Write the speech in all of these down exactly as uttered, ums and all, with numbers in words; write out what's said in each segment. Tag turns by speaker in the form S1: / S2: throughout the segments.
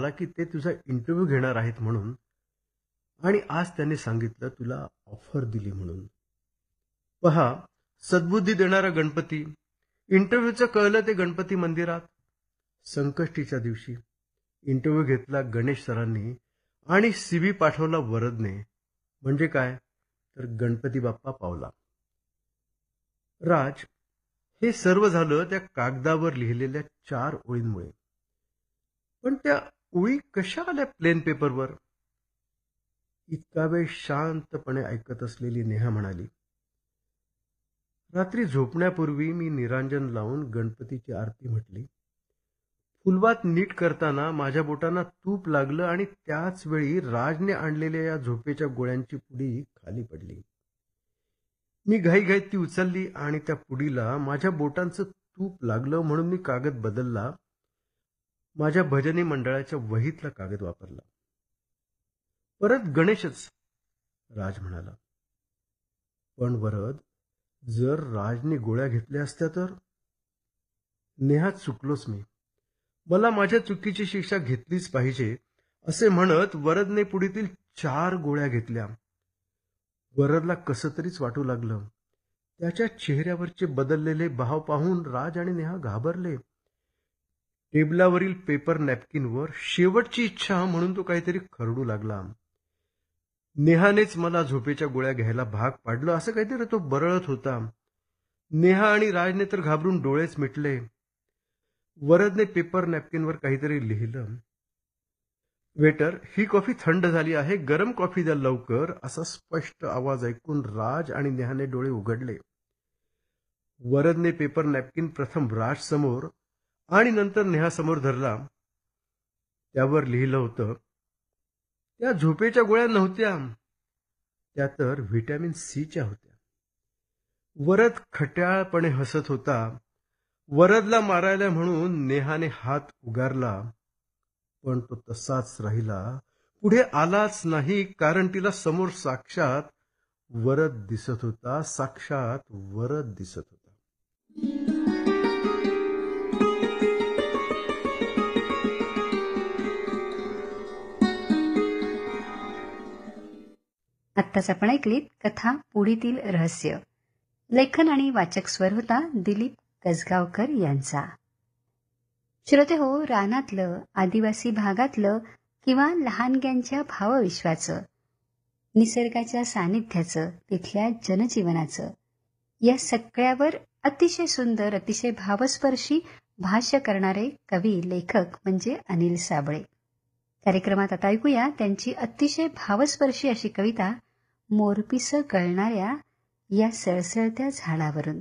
S1: मला की ते तुझा इंटरव्ह्यू घेणार आहेत म्हणून, आणि आज त्यांनी सांगितलं तुला ऑफर दिली म्हणून. पहा, सद्बुद्धी देणारा गणपती. इंटरव्ह्यूचं कळलं ते गणपती मंदिरात संकष्टीच्या दिवशी. इंटरव्ह्यू घेतला गणेश सरांनी आणि सीव्ही पाठवला वरदने. म्हणजे काय, तर गणपती बाप्पा पावला. राज, हे सर्व झालं त्या कागदावर लिहिलेल्या चार ओळींमुळे. पण त्या ओळी कशा आल्या प्लेन पेपरवर? इतका वेळ शांतपणे ऐकत असलेली नेहा म्हणाली, रात्री झोपण्यापूर्वी मी निरांजन लावून गणपतीची आरती म्हटली. फुलवात नीट करताना माझ्या बोटांना तूप लागलं आणि त्याच वेळी राजने आणलेल्या या झोपेच्या गोळ्यांची पुडी खाली पडली. मी घाईघाईत ती उचलली आणि त्या पुडीला माझ्या बोटांचं तूप लागलं म्हणून मी कागद बदलला. माझ्या भजनी मंडळाच्या वहीतला कागद वापरला. परत गणेशच, राज म्हणाला. पण वरद, जर राजने गोळ्या घेतल्या असत्या तर? नेहा, चुकलोच मी. मला माझ्या चुकीची शिक्षा घेतलीच पाहिजे असे म्हणत वरदने पुढीतील चार गोळ्या घेतल्या. वरदला कसं तरीच वाटू लागलं. त्याच्या चेहऱ्यावरचे बदललेले भाव पाहून राज आणि नेहा घाबरले. टेबलावरील पेपर नॅपकिनवर शेवटची इच्छा म्हणून तो काहीतरी खरडू लागला. नेहानेच मला झोपेच्या गोळ्या घ्यायला भाग पाडलं असं काहीतरी तो बरळत होता. नेहा आणि राजने तर घाबरून डोळेच मिटले. वरदने पेपर नॅपकिनवर काहीतरी लिहिलं. वेटर, ही कॉफी थंड झाली आहे, गरम कॉफी द्या लवकर, असा स्पष्ट आवाज ऐकून राज आणि नेहाने डोळे उघडले. वरदने पेपर नॅपकिन प्रथम राज समोर आणि नंतर नेहा समोर धरला. त्यावर लिहिलं होतं, त्या झोपेच्या गोळ्या नव्हत्या, त्या तर व्हिटॅमिन सीच्या होत्या. वरद खट्याळपणे हसत होता. वरदला मारायला म्हणून नेहाने हात उगारला, पण तो तसाच राहिला, पुढे आलाच नाही, कारण तिला समोर साक्षात वरद दिसत होता. साक्षात वरद दिसत होता.
S2: आत्ताच आपण ऐकलीत कथा पुढीतील रहस्य. लेखन आणि वाचक स्वर होता दिलीप कसगावकर यांचा. श्रोते हो, रानातलं, आदिवासी भागातलं किंवा लहानग्यांच्या भावविश्वाचं, निसर्गाच्या सानिध्याचं, तिथल्या जनजीवनाचं, या सगळ्यावर अतिशय सुंदर, अतिशय भावस्पर्शी भाष्य करणारे कवी, लेखक म्हणजे अनिल साबळे. कार्यक्रमात आता ऐकूया त्यांची अतिशय भावस्पर्शी अशी कविता, मोरपिसं गळणाऱ्या या सळसळत्या झाडावरून.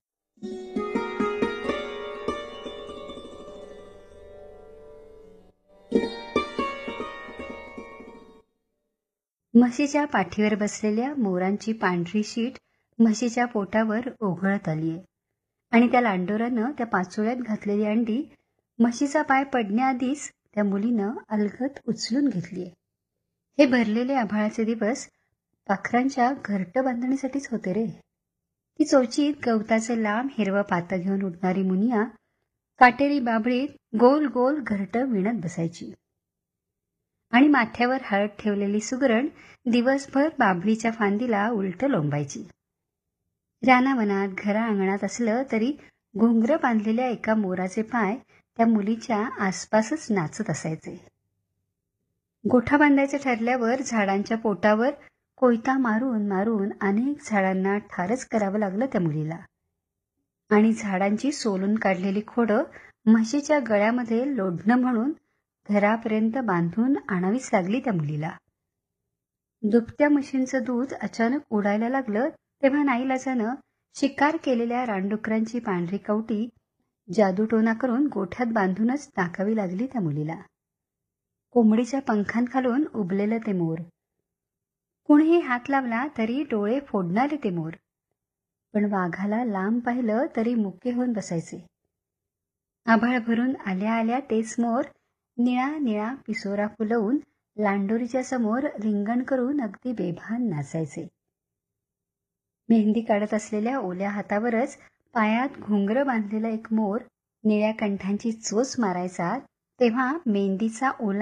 S2: म्हशीच्या पाठीवर बसलेल्या मोरांची पांढरी शीट म्हशीच्या पोटावर ओघळत आलीये आणि त्या लांडोरानं त्या पाचोळ्यात घातलेली अंडी म्हशीचा पाय पडण्याआधीच त्या मुलीनं अलगद उचलून घेतलीये. हे भरलेले आभाळाचे दिवस पाखरांच्या घरटं बांधणीसाठीच होते रे. ती चोचीत गवताचे लांब हिरवं पातं घेऊन उडणारी मुनिया काटेरी बाबळीत गोल गोल घरटं विणत बसायची आणि माथ्यावर हळद ठेवलेली सुगरण दिवसभर बाबळीच्या फांदीला उलट लोंबायची. रानावनात, घरा अंगणात असलं तरी घुंगरं बांधलेल्या एका मोराचे पाय त्या मुलीच्या आसपासच नाचत असायचे. गोठा बांधायचे ठरल्यावर झाडांच्या पोटावर कोयता मारून मारून अनेक झाडांना ठारच करावं लागलं त्या मुलीला आणि झाडांची सोलून काढलेली खोडं म्हशीच्या गळ्यामध्ये लोढणं म्हणून घरापर्यंत बांधून आणावीच लागली त्या मुलीला. दुभत्या म्हशींचं दूध अचानक उडायला लागलं तेव्हा नाईलाजानं शिकार केलेल्या रानडुकरांची पांढरी कवटी जादूटोना करून गोठ्यात बांधूनच टाकावी लागली त्या मुलीला. कोंबडीच्या पंखांखालून उबलेलं ते मोर, कुणीही हात लावला तरी डोळे फोडणारे ते मोर, पण वाघाला लांब पाहिलं तरी मुके होऊन बसायचे. आभाळ भरून आल्या आल्या तेच मोर निळा निळा पिसोरा फुलवून लांडोरीच्या समोर रिंगण करून अगदी बेभान नाचायचे. मेहंदी काढत असलेल्या ओल्या हातावरच पायात घुंगरं बांधलेला एक मोर निळ्या कंठांची चोच मारायचा तेव्हा मेहंदीचा ओला